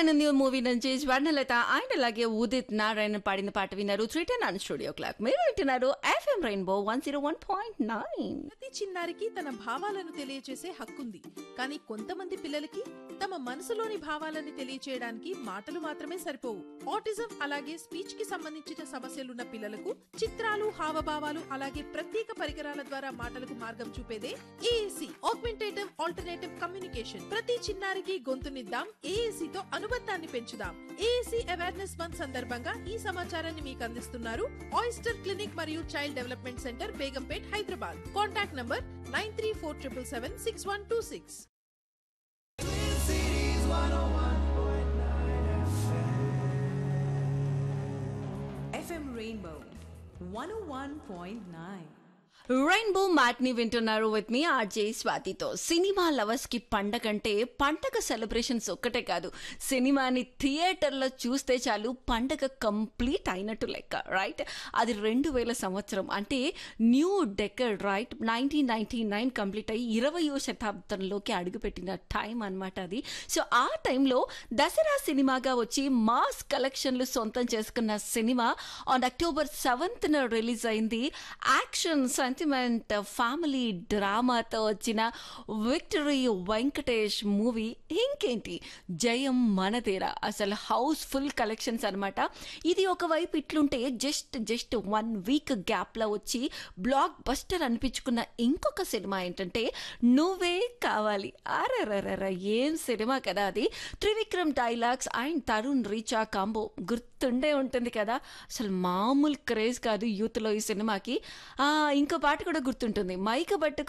New movie నుంచి Swarnalatha and అలాగే ఉదిత్ నారాయణ పాడిన పాట విన్నారు. 310 ఆన్ స్టూడియో క్లాక్. మీరు వింటున్నారు ఎఫ్ఎం రెయిన్బో 101.9. ప్రతి చిన్నారికి తన భావాలను తెలియచేసే హక్కుంది. కానీ కొంతమంది పిల్లలకి తమ మనసులోని భావాలని తెలియచేయడానికి మాటలు మాత్రమే సరిపోవు. ఆటిజం అలాగే స్పీచ్ కి సంబంధించిన సమస్యలున్న పిల్లలకు చిత్రాలు, హావభావాలు అలాగే ప్రత్యేక పరికరాల ద్వారా మాటలకు మార్గం చూపేదే ఏఏసి, ఆగ్మెంటేటివ్ ఆల్టర్నేటివ్ కమ్యూనికేషన్. ప్రతి చిన్నారికి గొంతునిద్దాం, ఏఏసి తో అనుబంధాన్ని పెంచుదాం. ఏఏసి అవేర్నెస్ మంత్ సందర్భంగా ఈ సమాచారాన్ని మీకు అందిస్తున్నారు ఆయిస్టర్ క్లినిక్ మరియు child development centre, Begumpet, Hyderabad. Contact number 9347776126. FM Rainbow 101.9. Rainbow matinee వింటున్నారు with me RJ స్వాతితో. Cinema lovers కి పండగంటే పండగ సెలబ్రేషన్స్ ఒక్కటే కాదు, సినిమాని థియేటర్లో చూస్తే చాలు పండగ కంప్లీట్ అయినట్టు లెక్క, రైట్? అది 2000 సంవత్సరం అంటే న్యూ డెకడ్, రైట్? 1999 కంప్లీట్ అయ్యి 20వ శతాబ్దంలోకి అడుగుపెట్టిన టైం అనమాట అది. సో ఆ టైంలో దసరా సినిమాగా వచ్చి మాస్ కలెక్షన్లు సొంతం చేసుకున్న cinema on October 7th release అయింది. యాక్షన్, సెంటిమెంట్, ఫ్యామిలీ డ్రామాతో వచ్చిన విక్టరీ వెంకటేష్ మూవీ ఇంకేంటి, జయం మనదేరా. అసలు హౌస్ ఫుల్ కలెక్షన్స్ అనమాట. ఇది ఒకవైపు ఇట్లుంటే జస్ట్ 1 వీక్ గ్యాప్లో వచ్చి బ్లాక్ బస్టర్ అనిపించుకున్న ఇంకొక సినిమా ఏంటంటే నువ్వే కావాలి. అరరర ఏం సినిమా కదా అది. Trivikram dialogues and Tarun Richa combo గుర్తుండే ఉంటుంది కదా. అసలు మామూలు క్రేజ్ కాదు యూత్లో ఈ సినిమాకి. ఇంకో పాట కూడా గుర్తుంటుంది, మైక బట్టు